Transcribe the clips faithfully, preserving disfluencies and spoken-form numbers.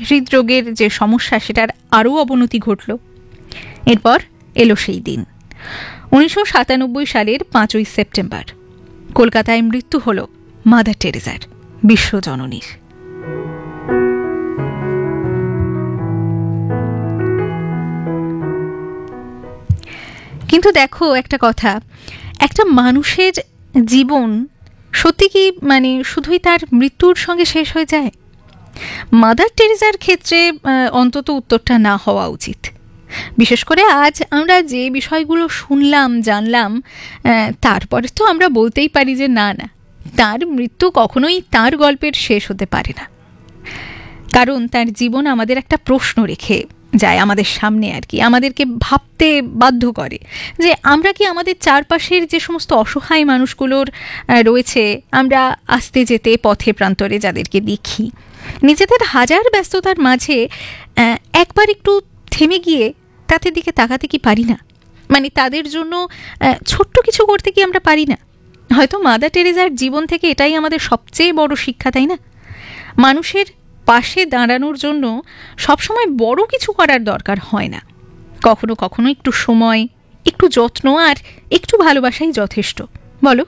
হৃদরোগের যে সমস্যা সেটার আরও অবনতি ঘটল। এরপর এলো সেই দিন উনিশশো সাতানব্বই সালের পাঁচই সেপ্টেম্বর কলকাতায় মৃত্যু হল মাদার টেরেসার, বিশ্বজননীর। কিন্তু দেখো একটা কথা, একটা মানুষের জীবন সত্যি কি মানে শুধুই তার মৃত্যুর সঙ্গে শেষ হয়ে যায়? মাদার টেরেসার ক্ষেত্রে অন্তত উত্তরটা না হওয়া উচিত। বিশেষ করে আজ আমরা যে বিষয়গুলো শুনলাম জানলাম, তারপরে তো আমরা বলতেই পারি যে না না, তার মৃত্যু কখনোই তার গল্পের শেষ হতে পারে না। কারণ তার জীবন আমাদের একটা প্রশ্ন রেখে যায় আমাদের সামনে, আর কি আমাদেরকে ভাবতে বাধ্য করে যে আমরা কি আমাদের চারপাশের যে সমস্ত অসহায় মানুষগুলোর রয়েছে, আমরা আসতে যেতে পথে প্রান্তরে যাদেরকে দেখি, নিজেদের হাজার ব্যস্ততার মাঝে একবার একটু থেমে গিয়ে তাদের দিকে তাকাতে কি পারি না? মানে তাদের জন্য ছোট্ট কিছু করতে কি আমরা পারি না? হয়তো মাদার টেরেসার জীবন থেকে এটাই আমাদের সবচেয়ে বড় শিক্ষা, তাই না? মানুষের পাশে দাঁড়ানোর জন্য সবসময় বড় কিছু করার দরকার হয় না, কখনো কখনো একটু সময়, একটু যত্ন আর একটু ভালোবাসাই যথেষ্ট, বলো?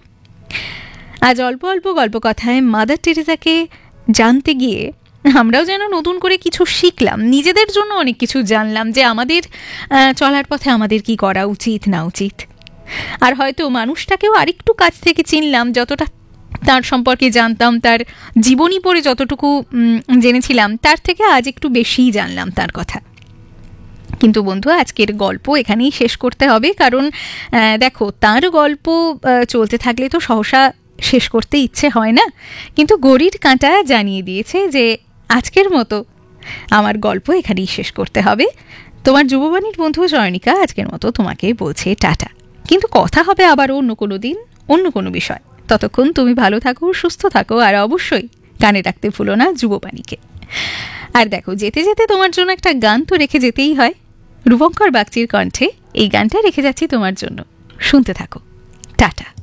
আজ অল্প অল্প গল্প কথায় মাদার টেরেসাকে জানতে গিয়ে আমরাও যেন নতুন করে কিছু শিখলাম, নিজেদের জন্য অনেক কিছু জানলাম যে আমাদের চলার পথে আমাদের কি করা উচিত না উচিত। আর হয়তো মানুষটাকেও আরেকটু কাছ থেকে চিনলাম, যতটা তার সম্পর্কে জানতাম, তার জীবনী পড়ে যতটুকু জেনেছিলাম তার থেকে আজ একটু বেশিই জানলাম তার কথা। কিন্তু বন্ধু, আজকের গল্প এখানেই শেষ করতে হবে, কারণ দেখো তার গল্প চলতে থাকলে তো সহসা শেষ করতে ইচ্ছে হয় না। কিন্তু ঘড়ির কাঁটা জানিয়ে দিয়েছে যে আজকের মতো আমার গল্প এখানেই শেষ করতে হবে। তোমার যুববাণীর বন্ধু চয়নিকা আজকের মতো তোমাকে বলছে টাটা। কিন্তু কথা হবে আবার অন্য কোনো দিন, অন্য কোনো বিষয়। ততক্ষণ তুমি ভালো থাকো, সুস্থ থাকো, আর অবশ্যই কানে রাখতে ভুলো না যুববাণীকে। আর দেখো, যেতে যেতে তোমার জন্য একটা গান তো রেখে যেতেই হয়। রূপঙ্কর বাগচির কণ্ঠে এই গানটা রেখে যাচ্ছি তোমার জন্য, শুনতে থাকো। টাটা।